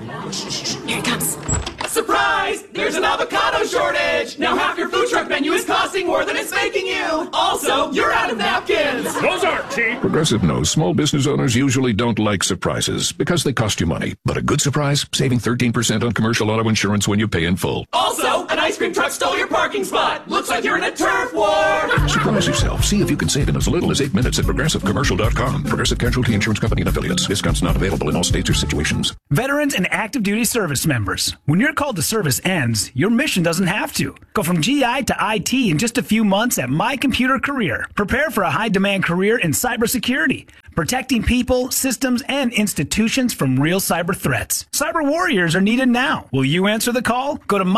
Here it comes. Surprise! There's an avocado shortage! Now half your food truck menu is costing more than it's making you! Also, you're out of napkins! Those aren't cheap! Progressive knows small business owners usually don't like surprises because they cost you money. But a good surprise? Saving 13% on commercial auto insurance when you pay in full. Also, an ice cream truck stole your parking spot! Looks like you're in a turf war! Surprise yourself. See if you can save in as little as 8 minutes at ProgressiveCommercial.com. Progressive Casualty Insurance Company and Affiliates. Discounts not available in all states or situations. Veterans and active duty service members. When your call to service ends, your mission doesn't have to. Go from GI to IT in just a few months at My Computer Career. Prepare for a high-demand career in cybersecurity, protecting people, systems, and institutions from real cyber threats. Cyber warriors are needed now. Will you answer the call? Go to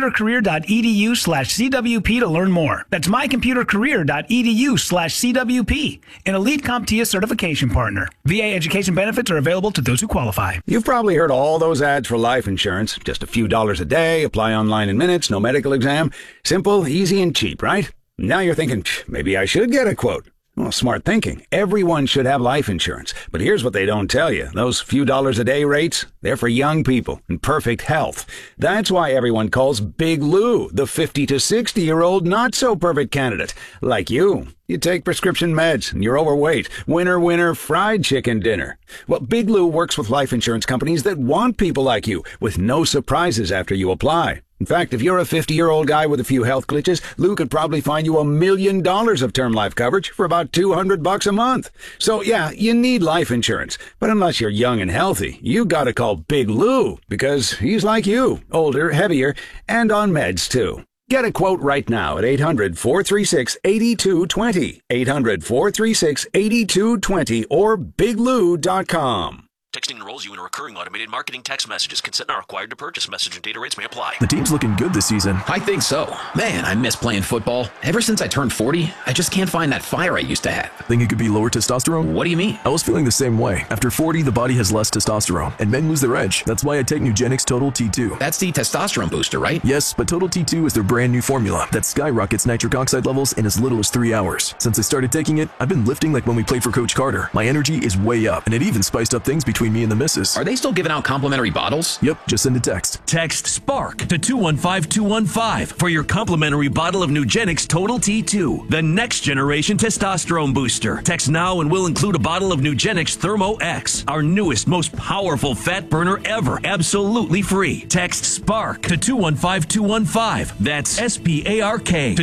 mycomputercareer.edu/CWP to learn more. That's mycomputercareer.edu/CWP, an elite CompTIA certification partner. VA education benefits are available to those who qualify. You've probably heard all those ads for life insurance. Just a few dollars a day, apply online in minutes, no medical exam. Simple, easy, and cheap, right? Now you're thinking, maybe I should get a quote. Well, smart thinking. Everyone should have life insurance. But here's what they don't tell you. Those few dollars a day rates, they're for young people in perfect health. That's why everyone calls Big Lou the 50 to 60-year-old not-so-perfect candidate. Like you. You take prescription meds and you're overweight. Winner, winner, fried chicken dinner. Well, Big Lou works with life insurance companies that want people like you with no surprises after you apply. In fact, if you're a 50-year-old guy with a few health glitches, Lou could probably find you $1 million of term life coverage for about $200 a month. So yeah, you need life insurance. But unless you're young and healthy, you gotta call Big Lou because he's like you, older, heavier, and on meds too. Get a quote right now at 800-436-8220, 800-436-8220, or biglou.com. Texting enrolls you in a recurring automated marketing text messages. Consent not required to purchase. Message and data rates may apply. The team's looking good this season. I think so. Man, I miss playing football. Ever since I turned 40, I just can't find that fire I used to have. Think it could be lower testosterone? What do you mean? I was feeling the same way. After 40, the body has less testosterone, and men lose their edge. That's why I take Nugenix Total T2. That's the testosterone booster, right? Yes, but Total T2 is their brand new formula that skyrockets nitric oxide levels in as little as 3 hours. Since I started taking it, I've been lifting like when we played for Coach Carter. My energy is way up, and it even spiced up things between me and the missus. Are they still giving out complimentary bottles? Yep, just send a text. Text SPARK to 215-215 for your complimentary bottle of Nugenix Total T2, the next generation testosterone booster. Text now and we'll include a bottle of Nugenix Thermo X, our newest, most powerful fat burner ever, absolutely free. Text SPARK to 215-215. That's SPARK to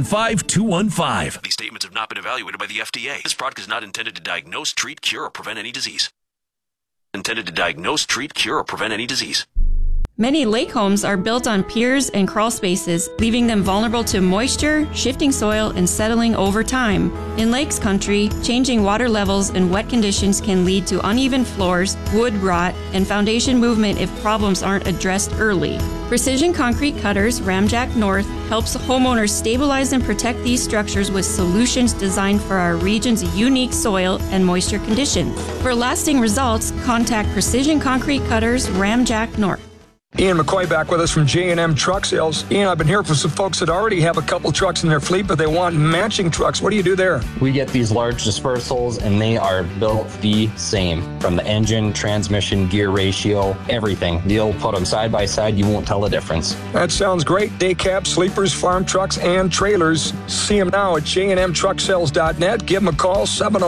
215-215. These statements have not been evaluated by the FDA. This product is not intended to diagnose, treat, cure, or prevent any disease. Intended to diagnose, treat, cure, or prevent any disease. Many lake homes are built on piers and crawl spaces, leaving them vulnerable to moisture, shifting soil, and settling over time. In lakes country, changing water levels and wet conditions can lead to uneven floors, wood rot, and foundation movement if problems aren't addressed early. Precision Concrete Cutters Ramjack North helps homeowners stabilize and protect these structures with solutions designed for our region's unique soil and moisture conditions. For lasting results, contact Precision Concrete Cutters Ramjack North. Ian McCoy back with us from J&M Truck Sales. Ian, I've been hearing from some folks that already have a couple trucks in their fleet, but they want matching trucks. What do you do there? We get these large dispersals, and they are built the same. From the engine, transmission, gear ratio, everything. You'll put them side by side, you won't tell the difference. That sounds great. Day cabs, sleepers, farm trucks, and trailers. See them now at jnmtrucksales.net. Give them a call,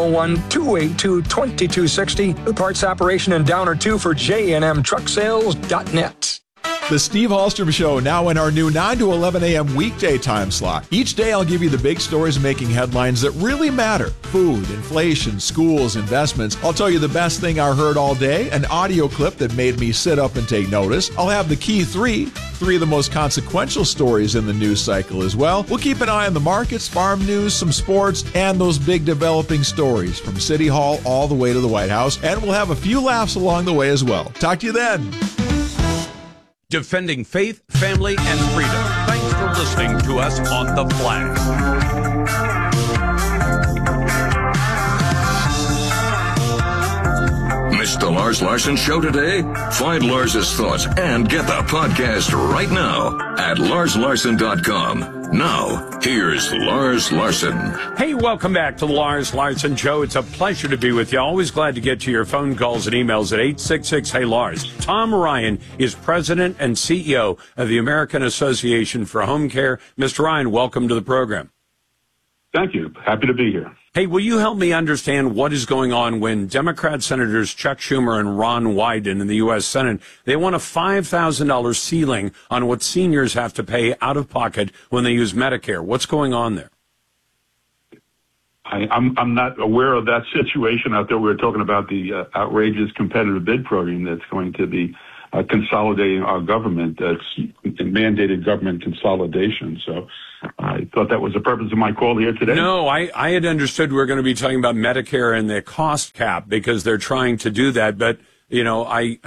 701-282-2260. The parts operation in Downer 2 for jnmtrucksales.net. The Steve Hallstrom Show, now in our new 9 to 11 a.m. weekday time slot. Each day I'll give you the big stories making headlines that really matter. Food, inflation, schools, investments. I'll tell you the best thing I heard all day, an audio clip that made me sit up and take notice. I'll have the key three of the most consequential stories in the news cycle as well. We'll keep an eye on the markets, farm news, some sports, and those big developing stories from City Hall all the way to the White House. And we'll have a few laughs along the way as well. Talk to you then. Defending faith, family, and freedom. Thanks for listening to us on The Flag. missed the Lars Larson Show today? Find Lars's thoughts and get the podcast right now at LarsLarson.com. Now, here's Lars Larson. Hey, welcome back to the Lars Larson Show. It's a pleasure to be with you. Always glad to get to your phone calls and emails at 866-HEY-LARS. Tom Ryan is president and CEO of the American Association for Home Care. Mr. Ryan, welcome to the program. Thank you. Happy to be here. Hey, will you help me understand what is going on when Democrat Senators Chuck Schumer and Ron Wyden in the U.S. Senate, they want a $5,000 ceiling on what seniors have to pay out of pocket when they use Medicare? What's going on there? I'm not aware of that situation out there. We're talking about the outrageous competitive bid program that's going to be consolidating our government. That's mandated government consolidation. So I thought that was the purpose of my call here today. No, I had understood we were going to be talking about Medicare and the cost cap because they're trying to do that. But, you know,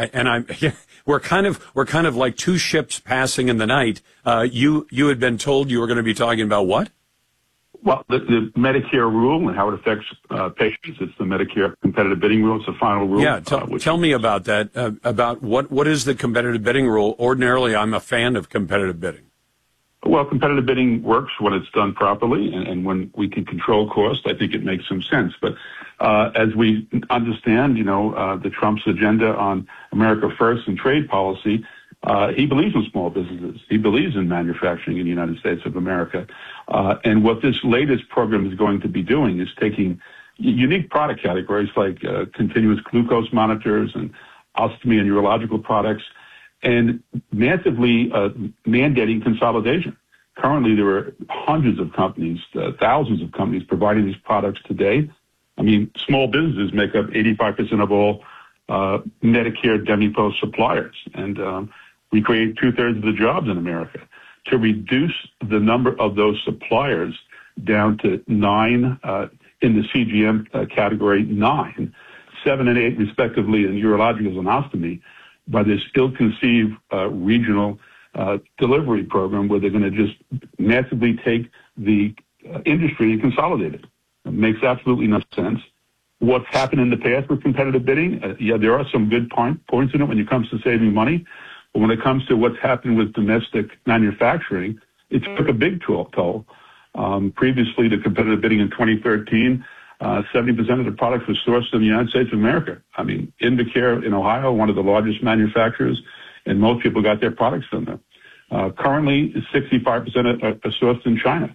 we're kind of like two ships passing in the night. You had been told you were going to be talking about what? Well, the Medicare rule and how it affects patients. It's the Medicare competitive bidding rule. It's the final rule. Yeah, tell me about that. About what is the competitive bidding rule? Ordinarily, I'm a fan of competitive bidding. Well, competitive bidding works when it's done properly and when we can control cost. I think it makes some sense. But as we understand, the Trump's agenda on America First and trade policy, he believes in small businesses. He believes in manufacturing in the United States of America. And what this latest program is going to be doing is taking unique product categories like continuous glucose monitors and ostomy and urological products and massively mandating consolidation. Currently, there are hundreds of companies, thousands of companies providing these products today. I mean, small businesses make up 85% of all Medicare DMEPOS suppliers. And we create 2/3 of the jobs in America. To reduce the number of those suppliers down to 9 in the CGM category, 9, 7 and 8 respectively in urologicals and ostomy, by this ill-conceived regional delivery program where they're going to just massively take the industry and consolidate it. It makes absolutely no sense. What's happened in the past with competitive bidding, there are some good points in it when it comes to saving money. But when it comes to what's happened with domestic manufacturing, it took a big toll. Previously, the competitive bidding in 2013, 70% of the products were sourced in the United States of America. I mean, Invacare in Ohio, one of the largest manufacturers, and most people got their products from them. Currently, 65% are sourced in China.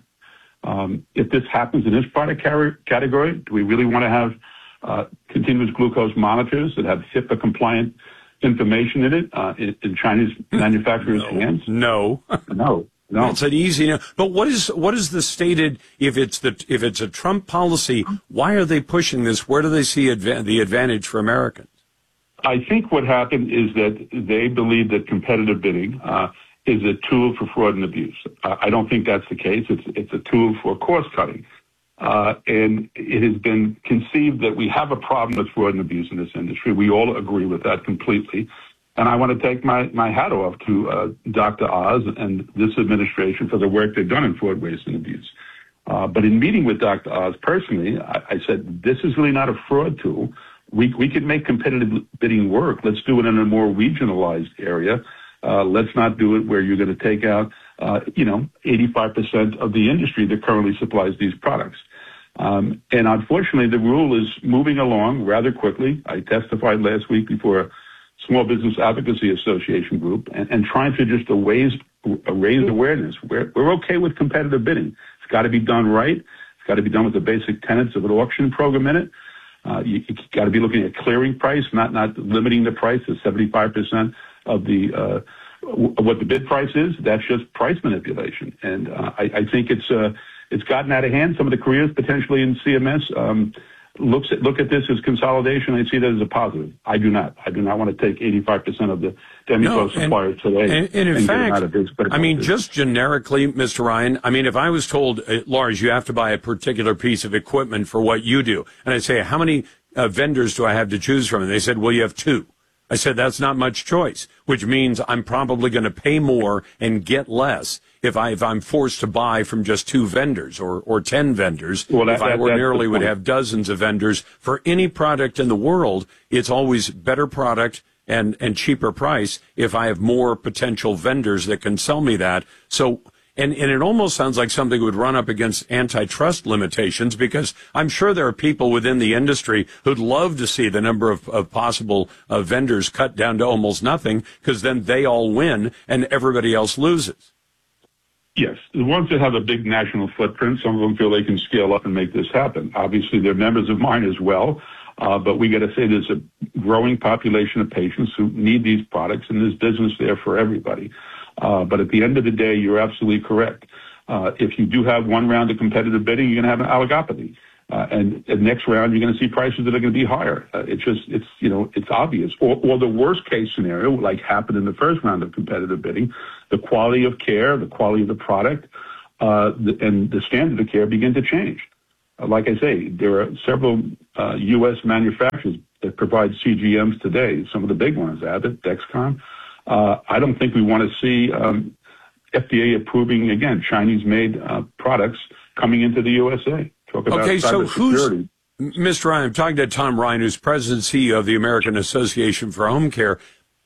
If this happens in this product category, do we really want to have continuous glucose monitors that have HIPAA-compliant information in it in Chinese manufacturers' hands? No. It's an easy no. But what is the stated, if it's a Trump policy, why are they pushing this? Where do they see the advantage for Americans? I think what happened is that they believe that competitive bidding is a tool for fraud and abuse. I don't think that's the case. It's a tool for cost cutting. And it has been conceived that we have a problem with fraud and abuse in this industry. We all agree with that completely. And I want to take my hat off to Dr. Oz and this administration for the work they've done in fraud, waste, and abuse. But in meeting with Dr. Oz personally, I said, this is really not a fraud tool. We can make competitive bidding work. Let's do it in a more regionalized area. Let's not do it where you're going to take out 85% of the industry that currently supplies these products. And unfortunately, the rule is moving along rather quickly. I testified last week before a Small Business Advocacy Association group and trying to just raise awareness. We're okay with competitive bidding. It's got to be done right. It's got to be done with the basic tenets of an auction program in it. You got to be looking at clearing price, not limiting the price to 75% of the what the bid price is. That's just price manipulation, and I think it's gotten out of hand. Some of the careers potentially in CMS look at this as consolidation. I see that as a positive. I do not. I do not want to take 85% of the DMEPOS suppliers today. And in fact, I mean, just generically, Mr. Ryan, I mean, if I was told, Lars, you have to buy a particular piece of equipment for what you do, and I say, how many vendors do I have to choose from? And they said, well, you have 2. I said, that's not much choice, which means I'm probably going to pay more and get less if I'm forced to buy from just 2 vendors or 10 vendors. Well, if I ordinarily would have dozens of vendors. For any product in the world, it's always better product and cheaper price if I have more potential vendors that can sell me that. So, and it almost sounds like something would run up against antitrust limitations, because I'm sure there are people within the industry who'd love to see the number of possible vendors cut down to almost nothing, because then they all win and everybody else loses. Yes, the ones that have a big national footprint, some of them feel they can scale up and make this happen. Obviously, they're members of mine as well, but we got to say there's a growing population of patients who need these products, and there's business there for everybody. But at the end of the day, you're absolutely correct. If you do have one round of competitive bidding, you're going to have an oligopoly. And the next round, you're going to see prices that are going to be higher. It's obvious. Or the worst case scenario, like happened in the first round of competitive bidding, the quality of care, the quality of the product, and the standard of care begin to change. Like I say, there are several U.S. manufacturers that provide CGMs today, some of the big ones, Abbott, Dexcom. I don't think we want to see FDA approving, again, Chinese-made products coming into the USA. Talk about cybersecurity. Mr. Ryan, I'm talking to Tom Ryan, who's President and CEO of the American Association for Home Care.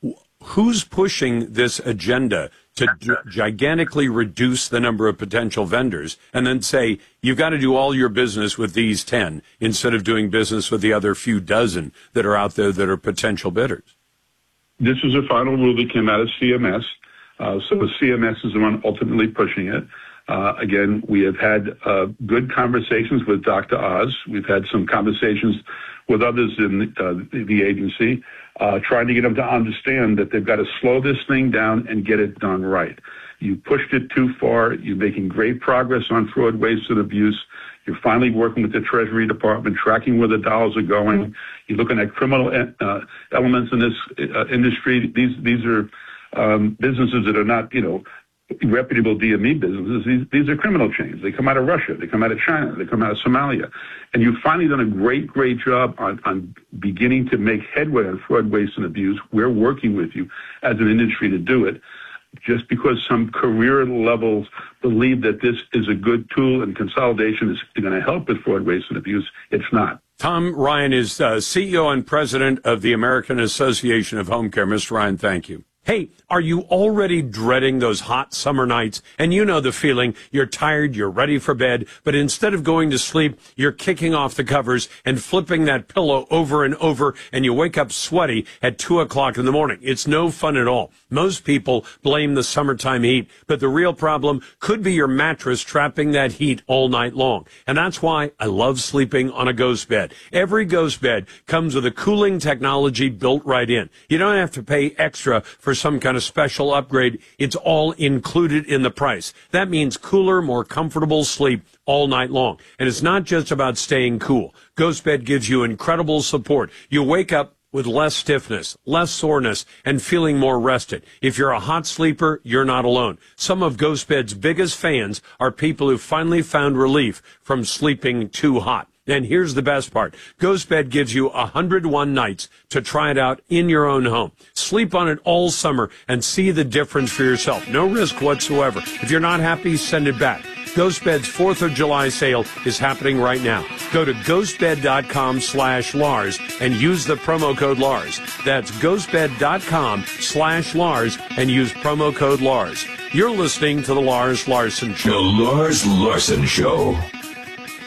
Who's pushing this agenda to gigantically reduce the number of potential vendors and then say, you've got to do all your business with these 10 instead of doing business with the other few dozen that are out there that are potential bidders? This is a final rule that came out of CMS. So the CMS is the one ultimately pushing it. Again, we have had good conversations with Dr. Oz. We've had some conversations with others in the agency, trying to get them to understand that they've got to slow this thing down and get it done right. You pushed it too far. You're making great progress on fraud, waste, and abuse. You're finally working with the Treasury Department, tracking where the dollars are going. You're looking at criminal elements in this industry. These are businesses that are not, reputable DME businesses. These are criminal chains. They come out of Russia. They come out of China. They come out of Somalia. And you've finally done a great job on beginning to make headway on fraud, waste, and abuse. We're working with you as an industry to do it. Just because some career levels believe that this is a good tool and consolidation is going to help with fraud, waste, and abuse, it's not. Tom Ryan is CEO and President of the American Association of Home Care. Mr. Ryan, thank you. Hey, are you already dreading those hot summer nights? And you know the feeling. You're tired, you're ready for bed, but instead of going to sleep, you're kicking off the covers and flipping that pillow over and over, and you wake up sweaty at 2 o'clock in the morning. It's no fun at all. Most people blame the summertime heat, but the real problem could be your mattress trapping that heat all night long. And that's why I love sleeping on a Ghost bed. Every Ghost bed comes with a cooling technology built right in. You don't have to pay extra for some kind of special upgrade. It's all included in the price. That means cooler, more comfortable sleep all night long. And it's not just about staying cool. Ghost Bed gives you incredible support. You wake up with less stiffness, less soreness, and feeling more rested. If you're a hot sleeper, you're not alone. Some of Ghost Bed's biggest fans are people who finally found relief from sleeping too hot. And here's the best part. Ghost Bed gives you 101 nights to try it out in your own home. Sleep on it all summer and see the difference for yourself. No risk whatsoever. If you're not happy, send it back. Ghost Bed's 4th of July sale is happening right now. Go to ghostbed.com/Lars and use the promo code Lars. That's ghostbed.com/Lars and use promo code Lars. You're listening to The Lars Larson Show. The Lars Larson Show.